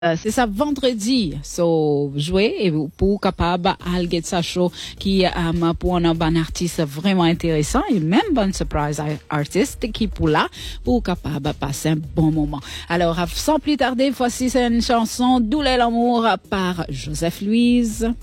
C'est ça vendredi. So, jouer et pour capable alger sa show qui pour un bon artiste vraiment intéressant et même bon surprise artiste qui pour là pour capable passer un bon moment. Alors, sans plus tarder, voici une chanson Douleur l'amour par Joseph Louise.